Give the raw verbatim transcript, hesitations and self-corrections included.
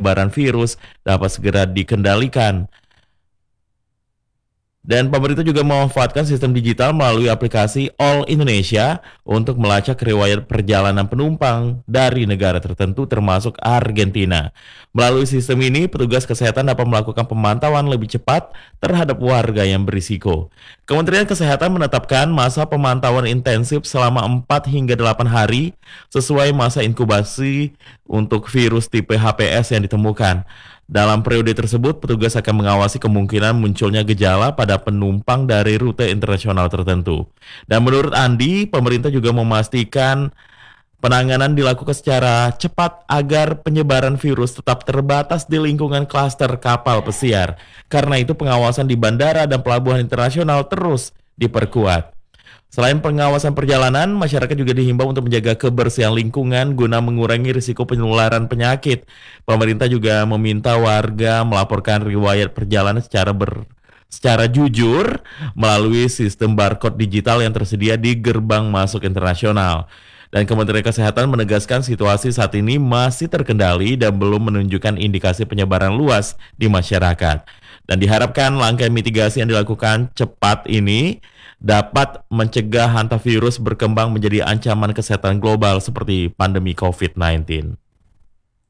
penyebaran virus dapat segera dikendalikan. Dan pemerintah juga memanfaatkan sistem digital melalui aplikasi All Indonesia untuk melacak riwayat perjalanan penumpang dari negara tertentu termasuk Argentina. Melalui sistem ini, petugas kesehatan dapat melakukan pemantauan lebih cepat terhadap warga yang berisiko. Kementerian Kesehatan menetapkan masa pemantauan intensif selama empat hingga delapan hari sesuai masa inkubasi untuk virus tipe H P S yang ditemukan. Dalam periode tersebut, petugas akan mengawasi kemungkinan munculnya gejala pada penumpang dari rute internasional tertentu. Dan menurut Andi, pemerintah juga memastikan penanganan dilakukan secara cepat agar penyebaran virus tetap terbatas di lingkungan klaster kapal pesiar. Karena itu pengawasan di bandara dan pelabuhan internasional terus diperkuat. Selain pengawasan perjalanan, masyarakat juga dihimbau untuk menjaga kebersihan lingkungan guna mengurangi risiko penularan penyakit. Pemerintah juga meminta warga melaporkan riwayat perjalanan secara ber, secara jujur melalui sistem barcode digital yang tersedia di gerbang masuk internasional. Dan Kementerian Kesehatan menegaskan situasi saat ini masih terkendali dan belum menunjukkan indikasi penyebaran luas di masyarakat. Dan diharapkan langkah mitigasi yang dilakukan cepat ini dapat mencegah hantavirus berkembang menjadi ancaman kesehatan global seperti pandemi covid sembilan belas.